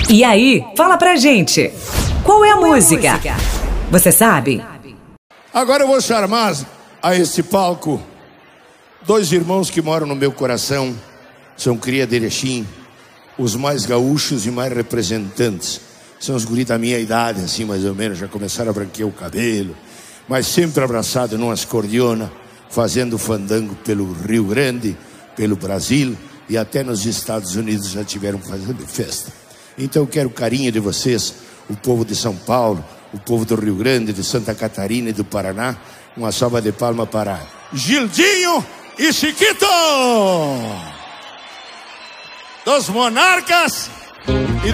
E aí, fala pra gente, qual é a música? Você sabe? Agora eu vou chamar a esse palco dois irmãos que moram no meu coração. São cria de Erechim, os mais gaúchos e mais representantes. São os guris da minha idade, assim mais ou menos. Já começaram a branquear o cabelo, mas sempre abraçado numa escordiona, fazendo fandango pelo Rio Grande, pelo Brasil e até nos Estados Unidos já tiveram fazendo festa. Então eu quero o carinho de vocês, o povo de São Paulo, o povo do Rio Grande, de Santa Catarina e do Paraná. Uma salva de palma para Gildinho e Chiquito, dos Monarcas e